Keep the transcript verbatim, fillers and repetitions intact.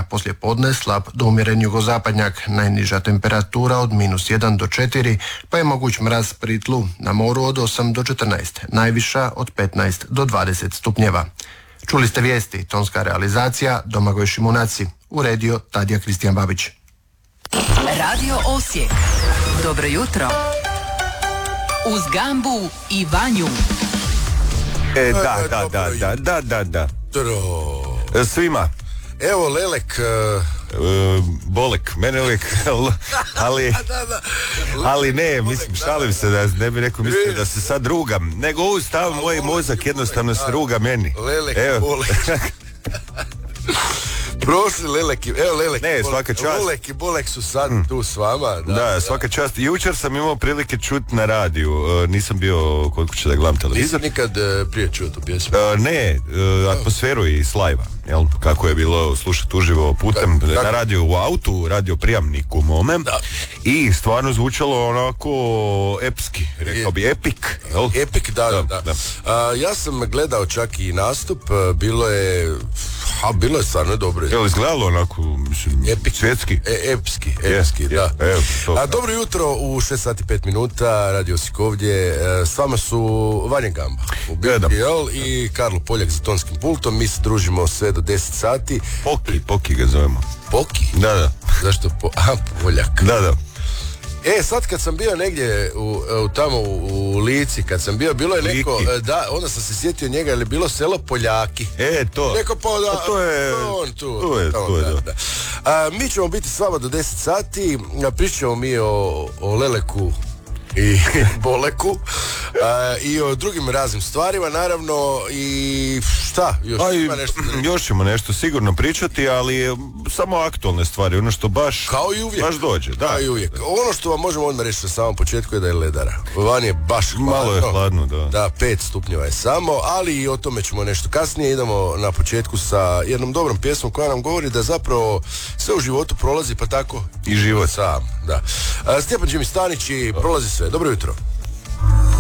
poslije podne slab do umjeren jugozapadnjak, najniža temperatura od minus jedan do četiri, pa je moguć mraz pri tlu, na moru od osam do četrnaest, najviša od petnaest do dvadeset stupnjeva. Čuli ste vijesti, tonska realizacija Domagoj Šimunaci, uredio Tadija Kristijan Babić. Radio Osijek. Dobro jutro. Uz Gambu i Vanju. E, da, da, da, da, da, da, da. Dobro. Svima. Evo Lelek. Uh... Uh, bolek, mene uvijek, ali, da, da. ali ne, Bolek, mislim, da, šalim se da ne bi neko mislio da se sad rugam, nego u stav moj mozak jednostavno se ruga meni. Lelek, evo. Bolek. Prošli Lelek i, evo Lelek ne, svaka čast. Lelek i Bolek su sad hmm. tu s vama. Da, da, svaka čast. Jučer sam imao prilike čuti na radiju, uh, nisam bio kod kuće da gledam televizor. Nisam nikad uh, prije čuo tu pjesmu. Uh, ne, uh, atmosferu i slajva, jel? Kako je bilo slušati uživo putem Ka, na radiju u autu, radio prijamniku mome. Da. I stvarno zvučalo onako epski, rekao bi epik. Jel? Epik, da, da. da. da. Uh, ja sam gledao čak i nastup, uh, bilo je a bilo je stvarno dobro. Evo, izgledalo onako, mislim, Epik. svjetski. E, epski, epski, je, da. Je, to, a, dobro jutro u šest sati pet minuta, Radio Osijek ovdje. E, s vama su Vanja Gamba u B G L i Karlo Poljak za tonskim pultom. Mi se družimo sve do deset sati. Poki, Poki ga zovemo. Poki? Da, da. Zašto? Po, aha, Poljak. Da, da. E, sad kad sam bio negdje u, u, tamo u, u Lici, kad sam bio, bilo je neko, Liki. da, onda sam se sjetio njega, jer je bilo selo Poljaki. E, to. Neko pa da, to je, to on tu. To je, tamo, to je, da, da. da. A, mi ćemo biti s vama do deset sati, pričamo mi o, o Leleku i Boleku a, i o drugim raznim stvarima, naravno, i šta, još A, ima nešto još ćemo nešto sigurno pričati, ali samo aktualne stvari, ono što baš kao i uvijek, baš dođe, da. Kao i uvijek. Ono što vam možemo odmah reći na samom početku je da je ledara. Van je baš hladno. Malo je hladno, da. Da, pet stupnjeva je samo, ali i o tome ćemo nešto kasnije. Idemo na početku sa jednom dobrom pjesmom koja nam govori da zapravo sve u životu prolazi, pa tako i život sam, da. A, Stjepan Đimi Stanić i Prolazi sve. Dobro jutro.